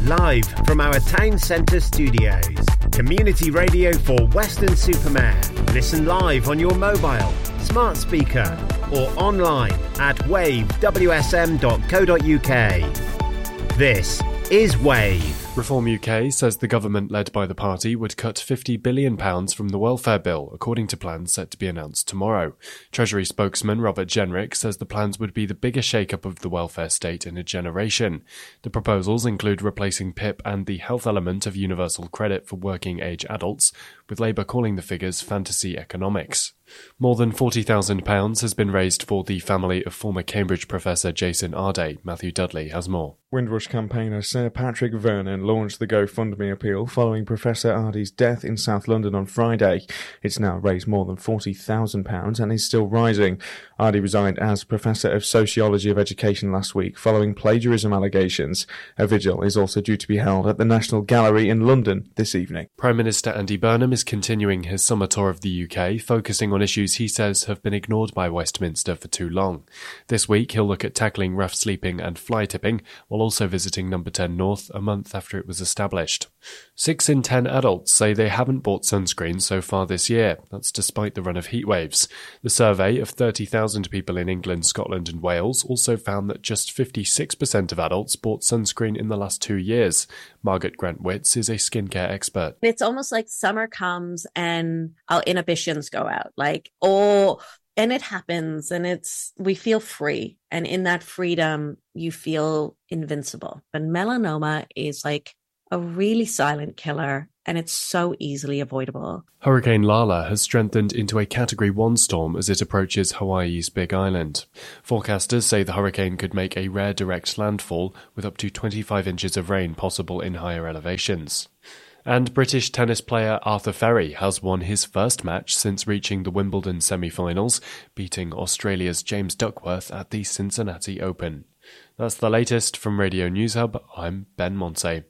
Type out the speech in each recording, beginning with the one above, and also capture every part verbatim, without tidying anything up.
live from our town centre studios. Community radio for Weston-super-Mare. Listen live on your mobile, smart speaker or online at wave w s m dot co dot u k. This is Wave. Reform U K says the government led by the party would cut fifty billion pounds from the welfare bill, according to plans set to be announced tomorrow. Treasury spokesman Robert Jenrick says the plans would be the biggest shake-up of the welfare state in a generation. The proposals include replacing P I P and the health element of universal credit for working-age adults, with Labour calling the figures fantasy economics. More than forty thousand pounds has been raised for the family of former Cambridge professor Jason Arday. Matthew Dudley has more. Windrush campaigner Sir Patrick Vernon launched the GoFundMe appeal following Professor Arday's death in South London on Friday. It's now raised more than forty thousand pounds and is still rising. Arday resigned as Professor of Sociology of Education last week following plagiarism allegations. A vigil is also due to be held at the National Gallery in London this evening. Prime Minister Andy Burnham is continuing his summer tour of the U K, focusing on issues he says have been ignored by Westminster for too long. This week he'll look at tackling rough sleeping and fly tipping, while also visiting Number ten North a month after it was established. Six in ten adults say they haven't bought sunscreen so far this year. That's despite the run of heatwaves. The survey of thirty thousand people in England, Scotland and Wales also found that just fifty-six percent of adults bought sunscreen in the last two years. Margaret Grant-Witz is a skincare expert. It's almost like summer comes and our inhibitions go out, like, oh, and it happens and it's, we feel free. And in that freedom, you feel invincible. But melanoma is like a really silent killer and it's so easily avoidable. Hurricane Lala has strengthened into a Category one storm as it approaches Hawaii's Big Island. Forecasters say the hurricane could make a rare direct landfall with up to twenty-five inches of rain possible in higher elevations. And British tennis player Arthur Ferry has won his first match since reaching the Wimbledon semi-finals, beating Australia's James Duckworth at the Cincinnati Open. That's the latest from Radio News Hub. I'm Ben Montse.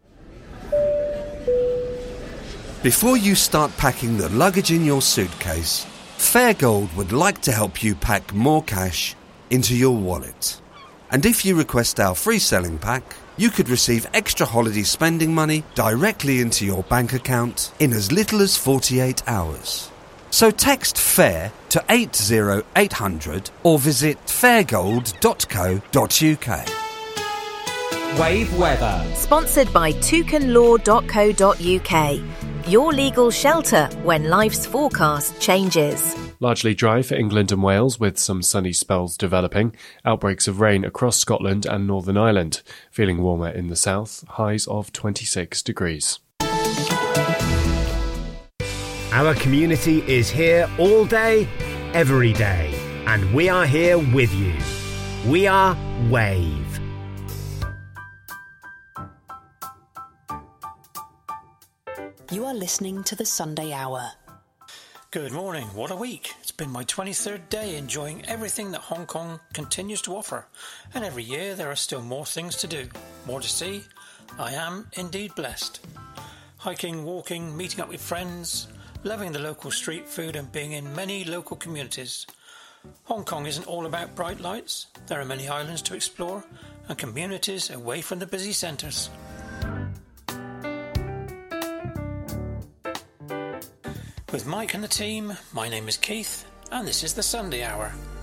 Before you start packing the luggage in your suitcase, Fairgold would like to help you pack more cash into your wallet. And if you request our free selling pack, you could receive extra holiday spending money directly into your bank account in as little as forty-eight hours. So text FAIR to eight zero eight hundred or visit fairgold dot co dot u k. Wave weather. Sponsored by toucan law dot co dot u k. Your legal shelter when life's forecast changes. Largely dry for England and Wales, with some sunny spells developing. Outbreaks of rain across Scotland and Northern Ireland. Feeling warmer in the south, highs of twenty-six degrees. Our community is here all day, every day, and we are here with you. We are Wave. You are listening to the Sunday Hour. Good morning. What a week. It's been my twenty-third day enjoying everything that Hong Kong continues to offer. And every year there are still more things to do, more to see. I am indeed blessed. Hiking, walking, meeting up with friends, loving the local street food and being in many local communities. Hong Kong isn't all about bright lights. There are many islands to explore and communities away from the busy centres. With Mike and the team, my name is Keith, and this is the Sunday Hour.